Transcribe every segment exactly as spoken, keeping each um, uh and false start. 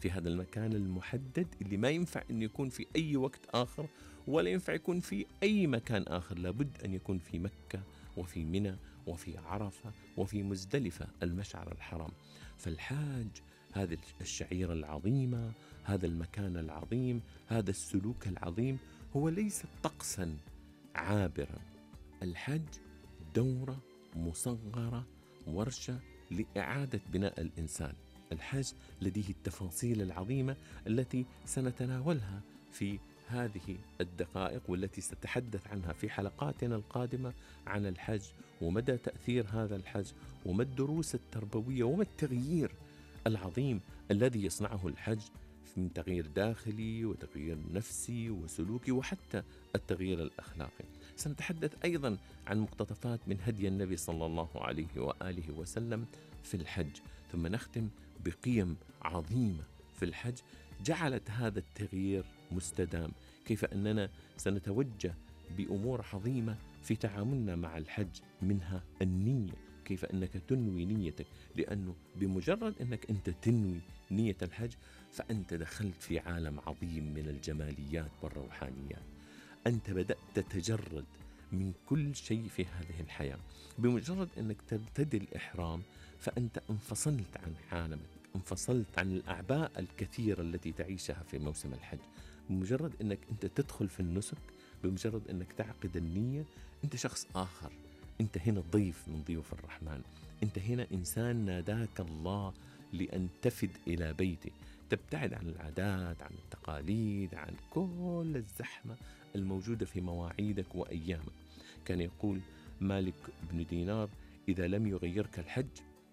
في هذا المكان المحدد اللي ما ينفع أن يكون في أي وقت آخر، ولا ينفع يكون في أي مكان آخر. لابد أن يكون في مكة وفي منى وفي عرفة وفي مزدلفة المشعر الحرام. فالحاج هذه الشعيرة العظيمة، هذا المكان العظيم، هذا السلوك العظيم هو ليس طقسا عابرا. الحج دورة مصغرة، ورشة لإعادة بناء الإنسان. الحج لديه التفاصيل العظيمة التي سنتناولها في هذه الدقائق، والتي ستتحدث عنها في حلقاتنا القادمة عن الحج ومدى تأثير هذا الحج وما الدروس التربوية وما التغيير العظيم الذي يصنعه الحج من تغيير داخلي وتغيير نفسي وسلوكي وحتى التغيير الأخلاقي. سنتحدث أيضا عن مقتطفات من هدي النبي صلى الله عليه وآله وسلم في الحج، ثم نختم بقيم عظيمة في الحج جعلت هذا التغيير مستدام. كيف أننا سنتوجه بأمور عظيمة في تعاملنا مع الحج، منها النية، كيف أنك تنوي نيتك، لأنه بمجرد أنك أنت تنوي نية الحج فأنت دخلت في عالم عظيم من الجماليات والروحانيات. أنت بدأت تتجرد من كل شيء في هذه الحياة. بمجرد أنك ترتدي الإحرام فأنت انفصلت عن عالمك، انفصلت عن الأعباء الكثيرة التي تعيشها في موسم الحج. بمجرد أنك أنت تدخل في النسك، بمجرد أنك تعقد النية، أنت شخص آخر. أنت هنا ضيف من ضيوف الرحمن، أنت هنا إنسان ناداك الله لأن تفد إلى بيته، تبتعد عن العادات، عن التقاليد، عن كل الزحمة الموجودة في مواعيدك وأيامك. كان يقول مالك بن دينار: إذا لم يغيرك الحج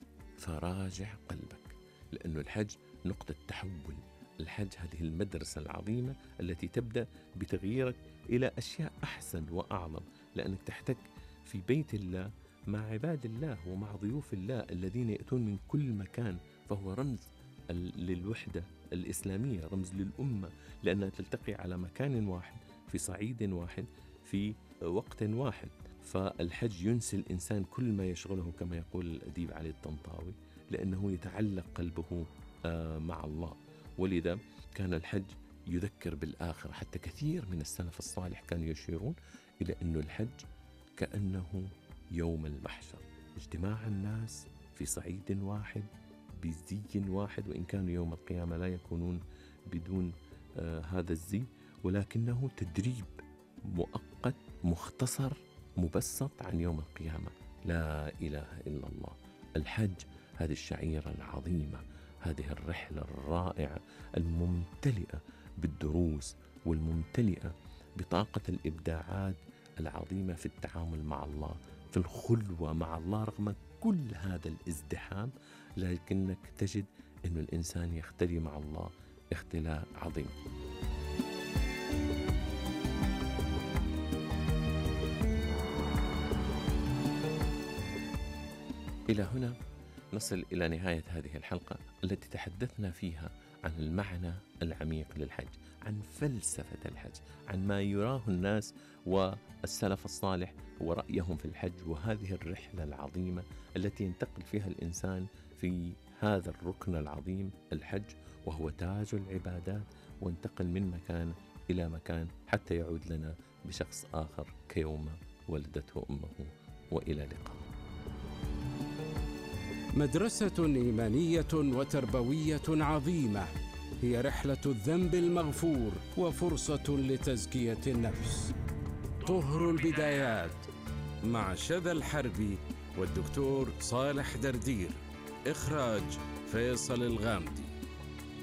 فراجع قلبك، لأن الحج نقطة تحول. الحج هذه المدرسة العظيمة التي تبدأ بتغييرك إلى أشياء أحسن وأعظم، لأنك تحتك في بيت الله مع عباد الله ومع ضيوف الله الذين يأتون من كل مكان. فهو رمز للوحدة الإسلامية، رمز للأمة، لأنها تلتقي على مكان واحد في صعيد واحد في وقت واحد. فالحج ينسي الإنسان كل ما يشغله، كما يقول الأديب علي الطنطاوي، لأنه يتعلق قلبه مع الله. ولذا كان الحج يذكر بالآخرة. حتى كثير من السلف الصالح كانوا يشيرون إلى أن الحج كأنه يوم المحشر، اجتماع الناس في صعيد واحد بزي واحد، وإن كانوا يوم القيامة لا يكونون بدون آه هذا الزي، ولكنه تدريب مؤقت مختصر مبسط عن يوم القيامة. لا إله إلا الله. الحج هذه الشعيرة العظيمة، هذه الرحلة الرائعة الممتلئة بالدروس والممتلئة بطاقة الإبداعات العظيمة في التعامل مع الله، في الخلوة مع الله رغم كل هذا الازدحام، لكنك تجد أن الإنسان يختلي مع الله اختلاء عظيم. إلى هنا نصل إلى نهاية هذه الحلقة التي تحدثنا فيها عن المعنى العميق للحج، عن فلسفة الحج، عن ما يراه الناس والسلف الصالح ورأيهم في الحج، وهذه الرحلة العظيمة التي ينتقل فيها الإنسان في هذا الركن العظيم الحج، وهو تاج العبادات، وانتقل من مكان إلى مكان حتى يعود لنا بشخص آخر كيوم ولدته أمه. وإلى اللقاء. مدرسة إيمانية وتربوية عظيمة هي رحلة الذنب المغفور وفرصة لتزكية النفس. طهر البدايات مع شذى الحربي والدكتور صالح دردير. إخراج فيصل الغامدي.